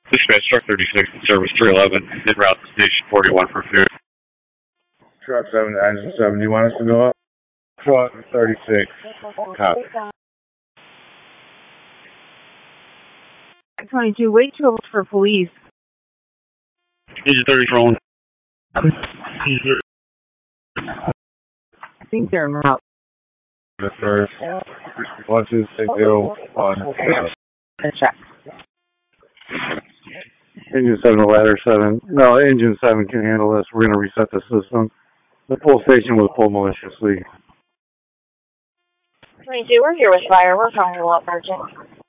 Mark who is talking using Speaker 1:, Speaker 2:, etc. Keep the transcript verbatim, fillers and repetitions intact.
Speaker 1: Dispatch truck thirty-six, service three eleven, en route to station forty-one for food.
Speaker 2: Truck seven, engine seven, do you want us to go up? Truck thirty-six, copy.
Speaker 3: twenty-two, wait till for police.
Speaker 1: Engine thirty rolling.
Speaker 3: I think they're en route.
Speaker 2: The first, one, two, six, zero, one.
Speaker 3: Check.
Speaker 2: Engine seven, ladder seven. No, engine seven can handle this. We're going to reset the system. The full station was pulled maliciously.
Speaker 4: twenty-two, we're here with fire. We're calling you up, urgent.